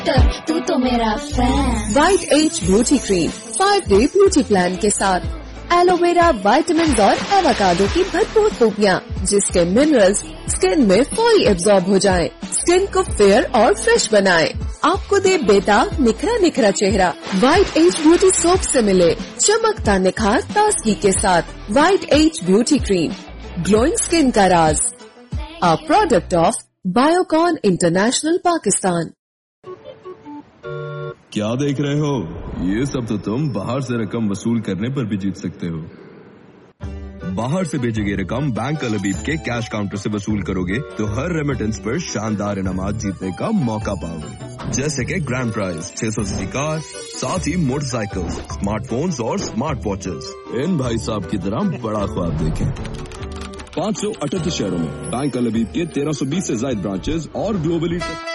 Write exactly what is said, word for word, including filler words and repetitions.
तू तो मेरा fan. White as beauty cream five day beauty plan के साथ एलोवेरा, विटामिन और एवोकाडो की भरपूर खूबियाँ, जिसके मिनरल्स स्किन में फौरी एब्जॉर्ब हो जाएं, स्किन को फेयर और फ्रेश बनाएं, आपको दे बेताब निखरा निखरा चेहरा। वाइट एज ब्यूटी सोप से मिले चमकता निखार ताजगी के साथ। White as beauty cream, glowing skin का राज। A product of Biocon international Pakistan. क्या देख रहे हो? ये सब तो तुम बाहर से रकम वसूल करने पर भी जीत सकते हो। बाहर से भेजी गई रकम बैंक अलबीब के कैश काउंटर से वसूल करोगे तो हर रेमिटेंस पर शानदार इनामात जीतने का मौका पाओगे, जैसे कि ग्रैंड प्राइज छह सौ सीसी कार, साथ ही मोटरसाइकिल्स, स्मार्टफोन्स और स्मार्ट वॉचेस। इन भाई साहब की तरह बड़ा ख्वाब देखें। पाँच सौ अठहत्तर शहरों में बैंक अलबीब के तेरह सौ बीस से ज्यादा ब्रांचेस और ग्लोबली